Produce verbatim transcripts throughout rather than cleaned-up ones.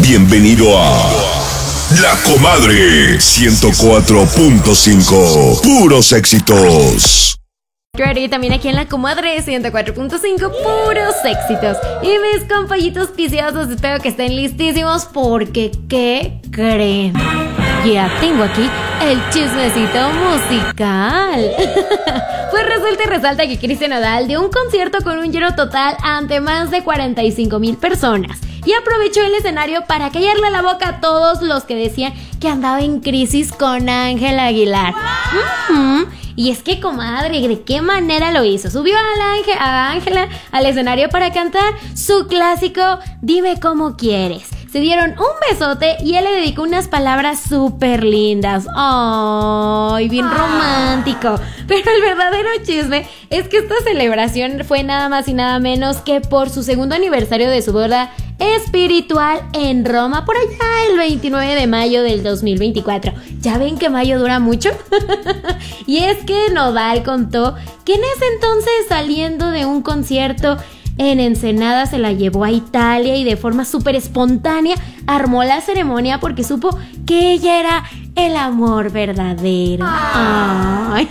Bienvenido a La Comadre ciento cuatro punto cinco. Puros éxitos. Y también aquí en La Comadre ciento cuatro punto cinco, puros éxitos. Y mis compañitos piciosos, espero que estén listísimos porque ¿qué creen? Ya tengo aquí el chismecito musical. Pues resulta y resalta que Cristian Nodal dio un concierto con un lleno total ante más de cuarenta y cinco mil personas y aprovechó el escenario para callarle la boca a todos los que decían que andaba en crisis con Ángela Aguilar. Uh-huh. Y es que, comadre, ¿de qué manera lo hizo? Subió a Ángela al escenario para cantar su clásico Dime Cómo Quieres. Se dieron un besote y él le dedicó unas palabras súper lindas. ¡Ay, bien romántico! Pero el verdadero chisme es que esta celebración fue nada más y nada menos que por su segundo aniversario de su boda espiritual en Roma, por allá el veintinueve de mayo del dos mil veinticuatro. ¿Ya ven que mayo dura mucho? Y es que Nodal contó que en ese entonces, saliendo de un concierto en Ensenada, se la llevó a Italia y de forma súper espontánea armó la ceremonia porque supo que ella era el amor verdadero. Ay.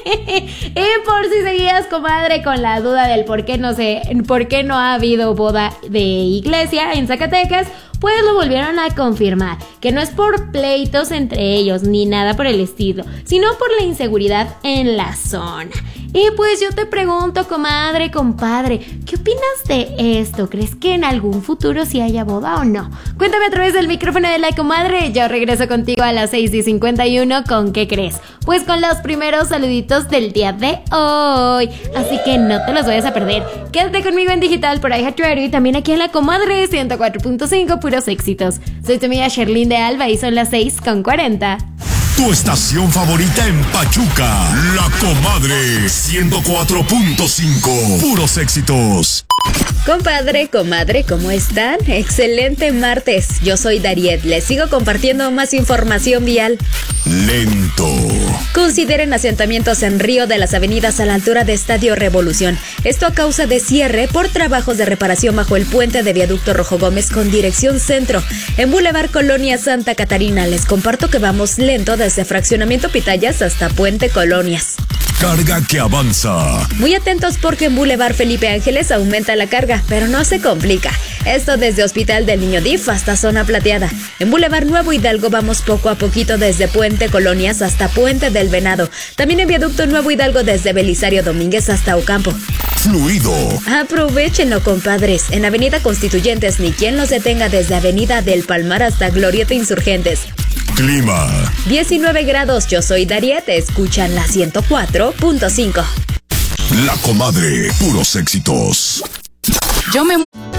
Y por si seguías, comadre, con la duda del por qué no sé, por qué no ha habido boda de iglesia en Zacatecas, pues lo volvieron a confirmar, que no es por pleitos entre ellos ni nada por el estilo, sino por la inseguridad en la zona. Y pues yo te pregunto, comadre, compadre, ¿qué opinas de esto? ¿Crees que en algún futuro sí haya boda o no? Cuéntame a través del micrófono de La Comadre. Yo regreso contigo a las seis y cincuenta y uno. ¿Con qué crees? Pues con los primeros saluditos del día de hoy. Así que no te los vayas a perder. Quédate conmigo en digital por iHeartRadio y también aquí en La Comadre ciento cuatro punto cinco, puros éxitos. Soy tu amiga Sherlyn de Alba y son las seis con cuarenta. Tu estación favorita en Pachuca, La Comadre ciento cuatro punto cinco. Puros éxitos. Compadre, comadre, ¿cómo están? Excelente martes. Yo soy Dariet. Les sigo compartiendo más información vial. Lento. Consideren asentamientos en Río de las avenidas a la altura de Estadio Revolución. Esto a causa de cierre por trabajos de reparación bajo el puente de Viaducto Rojo Gómez con dirección centro. En Boulevard Colonia Santa Catarina les comparto que vamos lento desde Fraccionamiento Pitayas hasta Puente Colonias. Carga que avanza. Muy atentos porque en Boulevard Felipe Ángeles aumenta la carga, pero no se complica. Esto desde Hospital del Niño D I F hasta Zona Plateada. En Boulevard Nuevo Hidalgo vamos poco a poquito desde Puente Colonias hasta Puente del Venado. También en Viaducto Nuevo Hidalgo desde Belisario Domínguez hasta Ocampo. Fluido. Aprovechenlo, compadres. En Avenida Constituyentes ni quien los detenga desde Avenida del Palmar hasta Glorieta Insurgentes. Clima. diecinueve grados. Yo soy Dariet. Escuchan la ciento cuatro punto cinco. La Comadre, puros éxitos. Yo me